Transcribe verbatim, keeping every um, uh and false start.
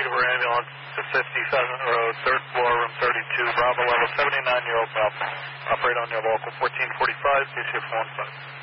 Peterborough ambulance to fifty Pheasant Road, third floor, room thirty-two, Bravo level, seventy-nine-year-old Bravo. Operate on your local fourteen forty-five, D C F one five.